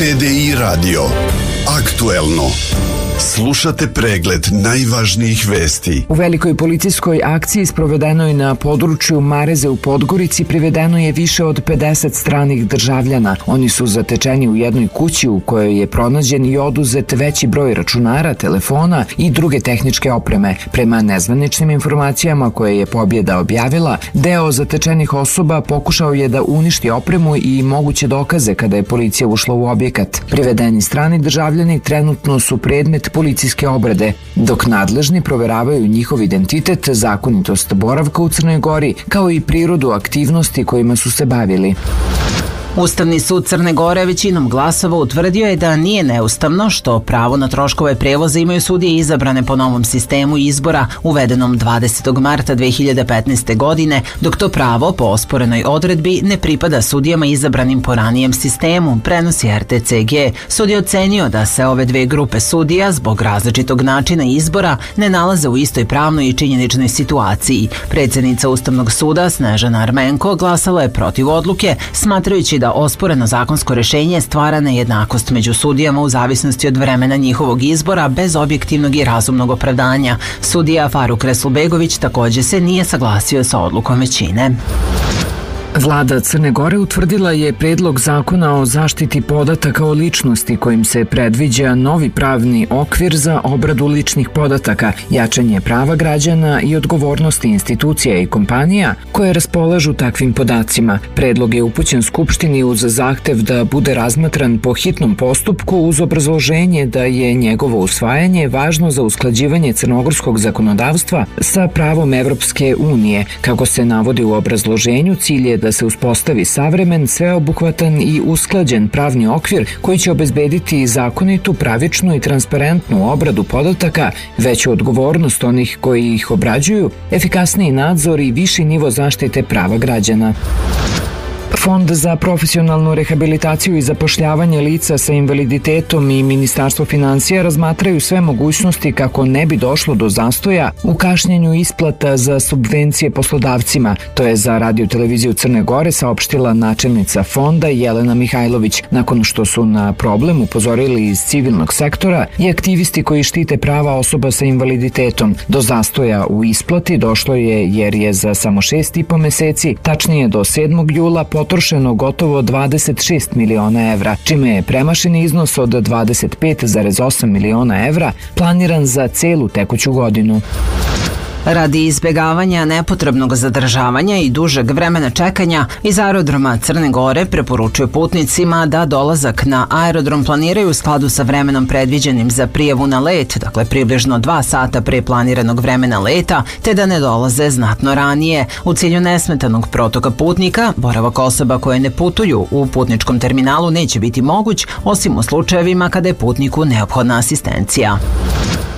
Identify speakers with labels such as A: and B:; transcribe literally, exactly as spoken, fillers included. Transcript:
A: T D I radio. Aktuelno. Slušate pregled najvažnijih vesti.
B: U velikoj policijskoj akciji sprovedenoj na području Mareze u Podgorici privedeno je više od pedeset stranih državljana. Oni su zatečeni u jednoj kući u kojoj je pronađen i oduzet veći broj računara, telefona i druge tehničke opreme. Prema nezvaničnim informacijama koje je Pobjeda objavila, deo zatečenih osoba pokušao je da uništi opremu i moguće dokaze kada je policija ušla u objekat. Privedeni strani državljani trenutno su predmet policijske obrade, dok nadležni proveravaju njihov identitet, zakonitost boravka u Crnoj Gori, kao i prirodu aktivnosti kojima su se bavili.
C: Ustavni sud Crne Gore većinom glasova utvrdio je da nije neustavno što pravo na troškove prevoza imaju sudije izabrane po novom sistemu izbora uvedenom dvadesetog marta dve hiljade petnaeste. godine, dok to pravo po osporenoj odredbi ne pripada sudijama izabranim po ranijem sistemu, prenosi R T C G. Sud je ocenio da se ove dve grupe sudija zbog različitog načina izbora ne nalaze u istoj pravnoj i činjeničnoj situaciji. Predsjednica Ustavnog suda Snežana Armenko glasala je protiv odluke, smatrajući da osporeno zakonsko rješenje stvara nejednakost među sudijama u zavisnosti od vremena njihovog izbora bez objektivnog i razumnog opravdanja. Sudija Faruk Resulbegović također se nije saglasio sa odlukom većine.
B: Vlada Crne Gore utvrdila je predlog zakona o zaštiti podataka o ličnosti kojim se predviđa novi pravni okvir za obradu ličnih podataka, jačanje prava građana i odgovornosti institucija i kompanija koje raspolažu takvim podacima. Predlog je upućen Skupštini uz zahtev da bude razmatran po hitnom postupku uz obrazloženje da je njegovo usvajanje važno za usklađivanje crnogorskog zakonodavstva sa pravom Evropske unije. Kako se navodi u obrazloženju, cilj je da se uspostavi savremen, sveobuhvatan i usklađen pravni okvir koji će obezbediti zakonitu, pravičnu i transparentnu obradu podataka, veću odgovornost onih koji ih obrađuju, efikasniji nadzor i viši nivo zaštite prava građana. Fond za profesionalnu rehabilitaciju i zapošljavanje lica sa invaliditetom i Ministarstvo finansija razmatraju sve mogućnosti kako ne bi došlo do zastoja u kašnjenju isplata za subvencije poslodavcima. To je za Radio televiziju Crne Gore saopštila načelnica fonda Jelena Mihajlović, nakon što su na problem upozorili iz civilnog sektora i aktivisti koji štite prava osoba sa invaliditetom. Do zastoja u isplati došlo je jer je za samo šest i po meseci, tačnije do sedmog jula, potrošeno gotovo dvadeset šest miliona evra, čime je premašen iznos od dvadeset pet zarez osam miliona evra planiran za celu tekuću godinu.
C: Radi izbjegavanja nepotrebnog zadržavanja i dužeg vremena čekanja, iz aerodroma Crne Gore preporučuju putnicima da dolazak na aerodrom planiraju u skladu sa vremenom predviđenim za prijavu na let, dakle približno dva sata pre planiranog vremena leta, te da ne dolaze znatno ranije. U cilju nesmetanog protoka putnika, boravak osoba koje ne putuju u putničkom terminalu neće biti moguć, osim u slučajevima kada je putniku neophodna asistencija.